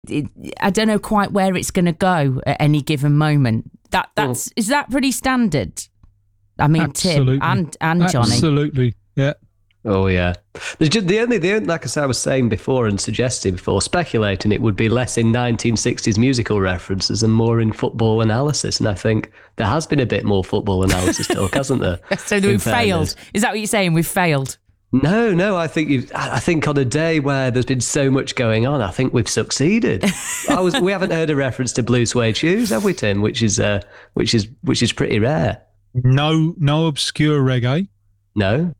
I don't know quite where it's going to go at any given moment. Is that pretty standard? I mean, absolutely. Tim and Johnny. Absolutely, yeah. Oh, yeah. The only, like I said, I was saying before and suggesting before, speculating it would be less in 1960s musical references and more in football analysis. And I think there has been a bit more football analysis talk, hasn't there? So we've failed. Is that what you're saying? We've failed? No. I think on a day where there's been so much going on, I think we've succeeded. We haven't heard a reference to Blue Suede Shoes, have we, Tim? Which is pretty rare. No obscure reggae. No.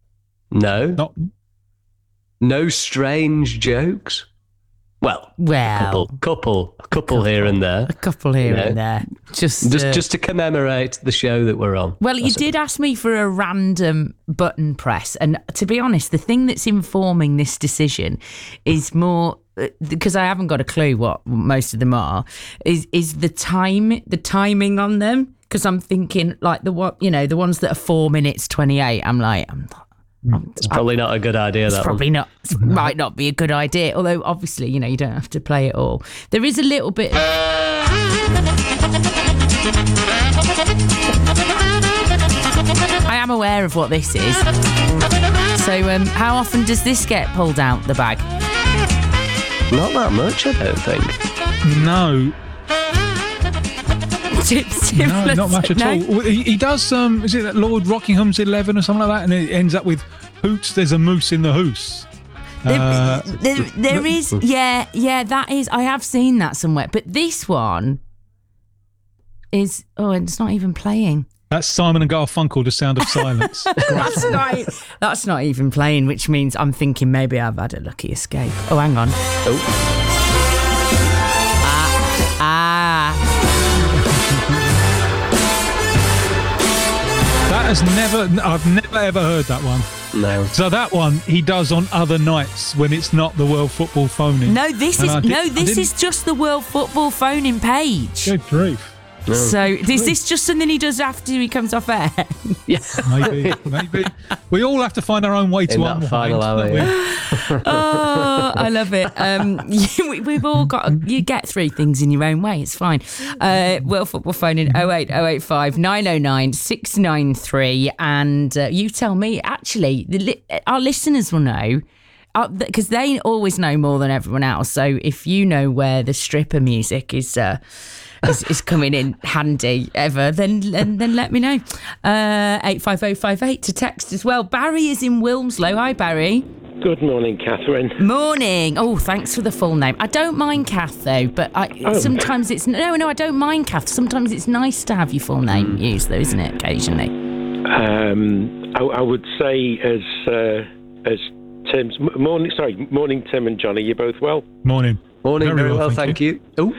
No strange jokes. Well, a couple here and there. A couple here and there. Just to commemorate the show that we're on. Well, you did ask me for a random button press, and to be honest, the thing that's informing this decision is more because I haven't got a clue what most of them are. Is the timing on them? Because I'm thinking like the ones that are 4 minutes 28. I'm like, it's probably not a good idea. It's probably not. It might not be a good idea. Although obviously, you don't have to play it all. There is a little bit. I am aware of what this is. So, how often does this get pulled out the bag? Not that much, I don't think. No. No, not much at all. He does, is it Lord Rockingham's 11 or something like that? And it ends up with Hoots, there's a moose in the hoose. There is, yeah, that is, I have seen that somewhere. But this one is, it's not even playing. That's Simon and Garfunkel, The Sound of Silence. That's not even playing, which means I'm thinking maybe I've had a lucky escape. Oh, hang on. I've never ever heard that one. No. So that one he does on other nights when it's not the World Football phone-in. No, this is just the World Football phone-in page. Good grief. No. So is this just something he does after he comes off air? Yeah, maybe. We all have to find our own way to unwind. Final hour. Oh, I love it. We've all got. You get through things in your own way. It's fine. World Football phone in 08085 909 693, and you tell me. Actually, our listeners will know. Because they always know more than everyone else. So if you know where the stripper music is coming in handy ever, then let me know. 85058 to text as well. Barry is in Wilmslow. Hi, Barry. Good morning, Catherine. Morning. Oh, thanks for the full name. I don't mind Kath though, but sometimes it's no. I don't mind Kath. Sometimes it's nice to have your full name used, though, isn't it? Occasionally. I would say as Tim's morning, Tim and Johnny. You both well? Morning. Very well, thank you. Oh.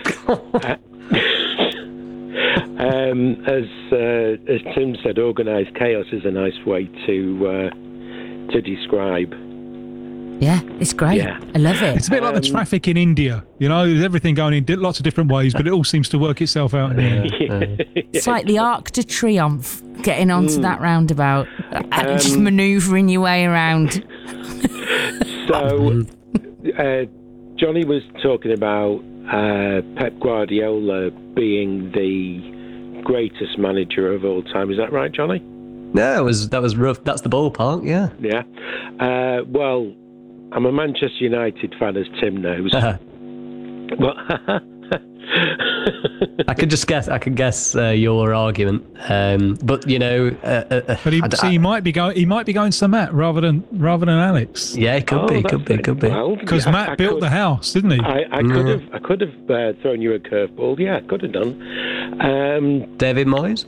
As Tim said, organised chaos is a nice way to describe. Yeah, it's great. Yeah. I love it. It's a bit like the traffic in India. There's everything going in lots of different ways, but it all seems to work itself out in the end. It's like the Arc de Triomphe, getting onto that roundabout, just manoeuvring your way around. So, Johnny was talking about Pep Guardiola being the greatest manager of all time. Is that right, Johnny? No, that was rough. That's the ballpark, yeah. Yeah. Well, I'm a Manchester United fan, as Tim knows. Well, I can guess your argument, but but he might be going to Matt rather than Alex. Yeah, it could be. Well, because Matt built the house, didn't he? I could have thrown you a curveball. Yeah, I could have done. David Moyes.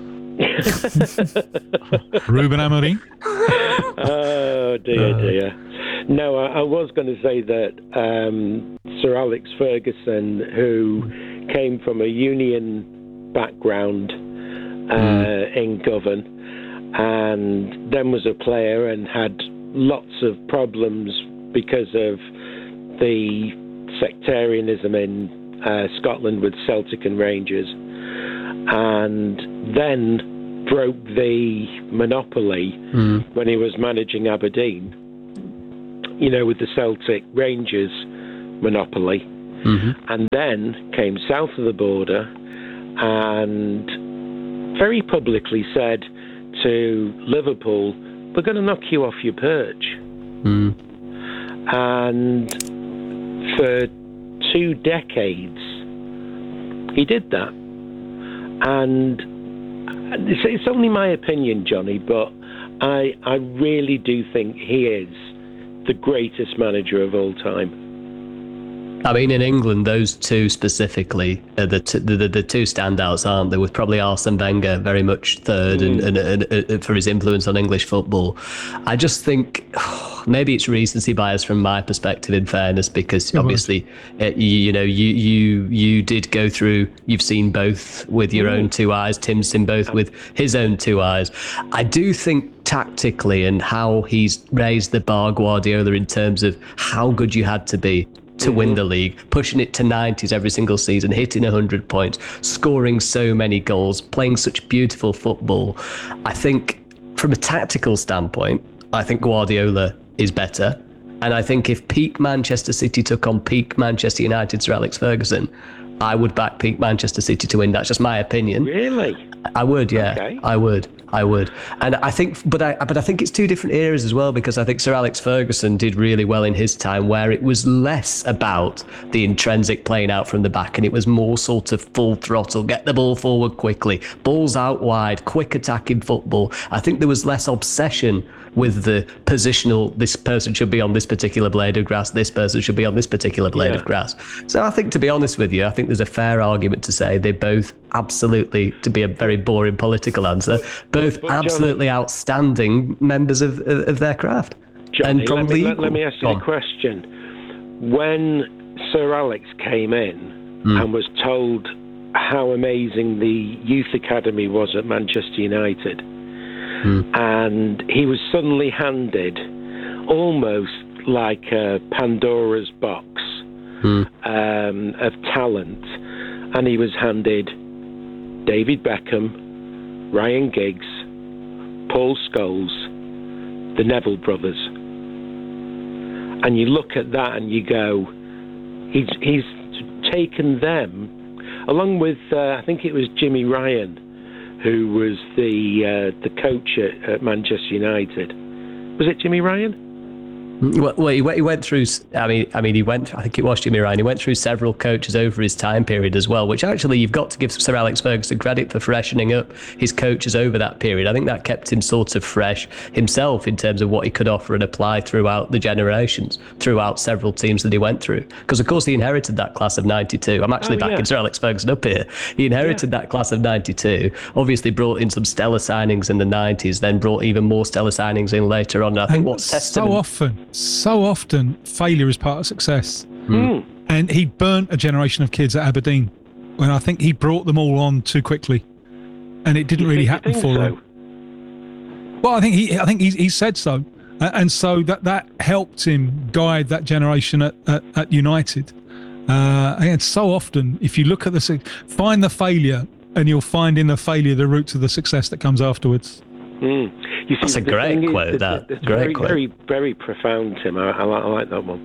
Ruben Amorim. Oh dear. No, I was going to say that Sir Alex Ferguson, who came from a union background in Govan, and then was a player and had lots of problems because of the sectarianism in Scotland with Celtic and Rangers, and then broke the monopoly when he was managing Aberdeen, with the Celtic Rangers monopoly. and then came south of the border and very publicly said to Liverpool, we're going to knock you off your perch. And for 2 decades, he did that. And it's only my opinion, Johnny, but I really do think he is the greatest manager of all time. I mean, in England, those two specifically are the two standouts, aren't they? With probably Arsene Wenger very much third, and for his influence on English football. I just think maybe it's recency bias from my perspective, in fairness, because obviously, you did go through. You've seen both with your own 2 eyes. Tim's seen both with his own 2 eyes. I do think tactically and how he's raised the bar, Guardiola, in terms of how good you had to be to win the league, pushing it to 90s every single season, hitting 100 points, scoring so many goals, playing such beautiful football. I think from a tactical standpoint, I think Guardiola is better. And I think if peak Manchester City took on peak Manchester United, Sir Alex Ferguson, I would back peak Manchester City to win. That's just my opinion. Really? I would, yeah. Okay. I would. And I think, but I think it's 2 different eras as well, because I think Sir Alex Ferguson did really well in his time, where it was less about the intrinsic playing out from the back, and it was more sort of full throttle, get the ball forward quickly, balls out wide, quick attacking football. I think there was less obsession with the positional, this person should be on this particular blade of grass, this person should be on this particular blade of grass. So I think, to be honest with you, I think there's a fair argument to say they both absolutely, to be a very boring political answer, both absolutely outstanding members of their craft. Johnny, and probably let me ask you a question. When Sir Alex came in and was told how amazing the youth academy was at Manchester United, and he was suddenly handed almost like a Pandora's box of talent, and he was handed David Beckham, Ryan Giggs, Paul Scholes, the Neville brothers, and you look at that and you go, he's taken them along with I think it was Jimmy Ryan, who was the coach at Manchester United. Was it Jimmy Ryan? Well, he went through. I think it was Jimmy Ryan. He went through several coaches over his time period as well, which actually you've got to give Sir Alex Ferguson credit for freshening up his coaches over that period. I think that kept him sort of fresh himself in terms of what he could offer and apply throughout the generations, throughout several teams that he went through. Because of course he inherited that class of '92. I'm actually backing Sir Alex Ferguson up here. He inherited that class of '92. Obviously brought in some stellar signings in the '90s, then brought even more stellar signings in later on. And I think what's testament. So often, failure is part of success. And he burnt a generation of kids at Aberdeen when I think he brought them all on too quickly, and it didn't really happen for them. Well, I think he said so, and so that helped him guide that generation at United. And so often, if you look at find the failure, and you'll find in the failure the route to the success that comes afterwards. You see, that's a great quote. That's very, quote. Very, very profound, Tim. I like that one.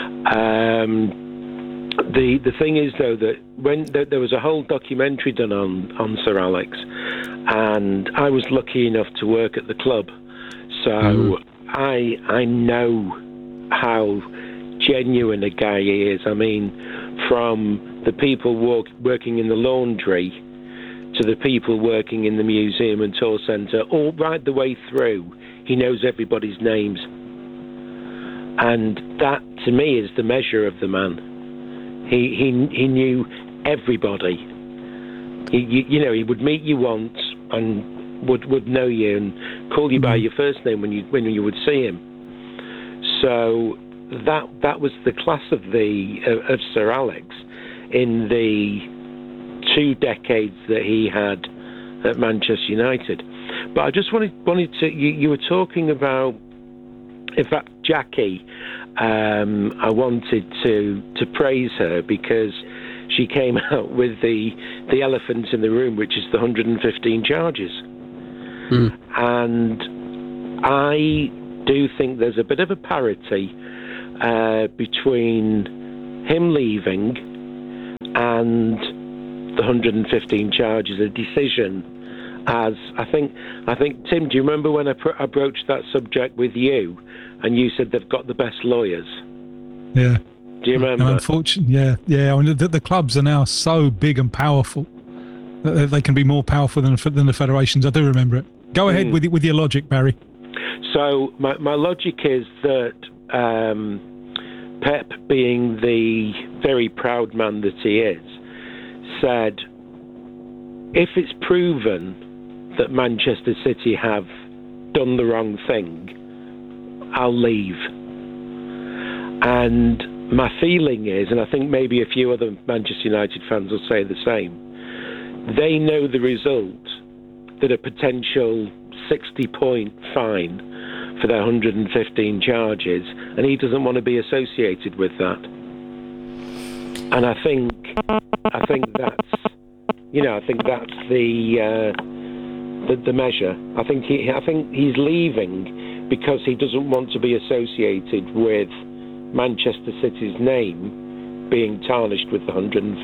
The thing is, though, that when there was a whole documentary done on Sir Alex, and I was lucky enough to work at the club, so I know how genuine a guy he is. I mean, from the people working in the laundry to the people working in the museum and tour centre, all right the way through, he knows everybody's names. And that, to me, is the measure of the man. He knew everybody. He would meet you once and would know you and call you by your first name when you would see him. So that was the class of Sir Alex in the 2 decades that he had at Manchester United. But I just wanted to, you were talking about, in fact, Jackie, I wanted to praise her because she came out with the elephant in the room, which is the 115 charges. And I do think there's a bit of a parity between him leaving and the 115 charges, a decision. As I think, Tim, do you remember when I broached that subject with you, and you said they've got the best lawyers? Yeah. Do you remember? And unfortunately, yeah. I mean, the clubs are now so big and powerful that they can be more powerful than the federations. I do remember it. Go ahead with your logic, Barry. So my logic is that Pep, being the very proud man that he is, said, if it's proven that Manchester City have done the wrong thing, I'll leave. And my feeling is, and I think maybe a few other Manchester United fans will say the same, they know the result that a potential 60-point fine for their 115 charges, and he doesn't want to be associated with that. And I think that's, I think that's the measure. I think he's leaving because he doesn't want to be associated with Manchester City's name being tarnished with the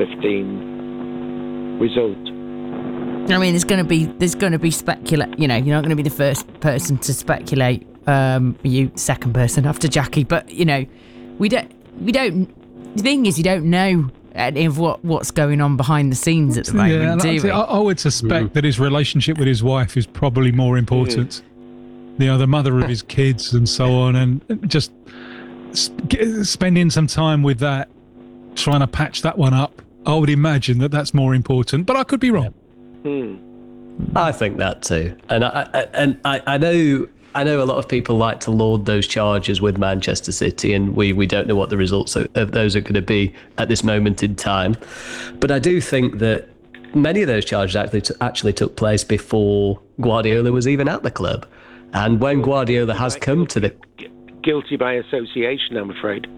115 result. I mean, there's going to be speculate. You're not going to be the first person to speculate. You second person after Jackie, but we don't. The thing is, you don't know any of what's going on behind the scenes at the moment. Do we? I would suspect that his relationship with his wife is probably more important. The mother of his kids and so on, and just spending some time with that, trying to patch that one up. I would imagine that's more important, but I could be wrong. I think that too, and I know a lot of people like to laud those charges with Manchester City, and we don't know what the results of those are going to be at this moment in time. But I do think that many of those charges actually took place before Guardiola was even at the club, and when Guardiola has come to the guilty by association, I'm afraid.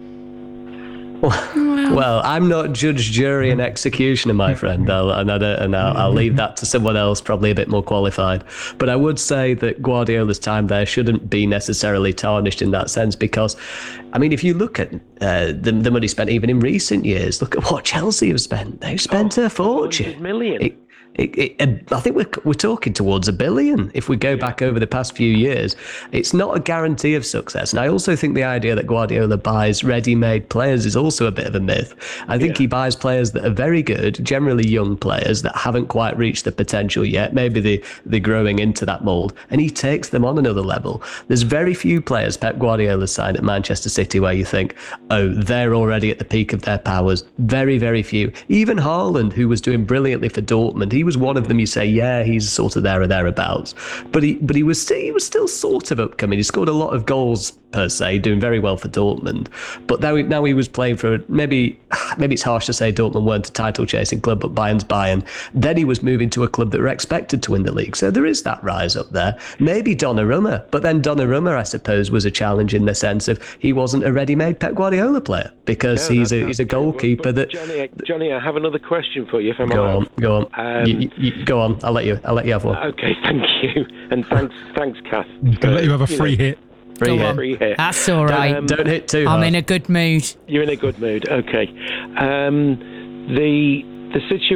Well, I'm not judge, jury, and executioner, my friend. I'll leave that to someone else, probably a bit more qualified. But I would say that Guardiola's time there shouldn't be necessarily tarnished in that sense, because, I mean, if you look at the money spent even in recent years, look at what Chelsea have spent. They've spent a fortune. 100 million. I think we're talking towards $1 billion if we go back over the past few years. It's not a guarantee of success. And I also think the idea that Guardiola buys ready-made players is also a bit of a myth. I think he buys players that are very good, generally young players that haven't quite reached the potential yet. Maybe they're growing into that mould, and he takes them on another level. There's very few players Pep Guardiola signed at Manchester City where you think, oh, they're already at the peak of their powers. Very, very few. Even Haaland, who was doing brilliantly for Dortmund, he was one of them. You say, yeah, he's sort of there or thereabouts, but he was still sort of upcoming. He scored a lot of goals per se, doing very well for Dortmund. But now he was playing for, maybe it's harsh to say Dortmund weren't a title chasing club, but Bayern's Bayern. Then he was moving to a club that were expected to win the league. So there is that rise up there. Maybe Donnarumma, but then Donnarumma, I suppose, was a challenge in the sense of he wasn't a ready-made Pep Guardiola player, because he's a goalkeeper that. Johnny, I have another question for you. If I'm Go on. Go on. I'll let you have one. Okay, thank you, and thanks, Kath. I'm gonna let you have a free hit. Free hit. That's all right. Don't hit too hard. I'm in a good mood. You're in a good mood. Okay. The situation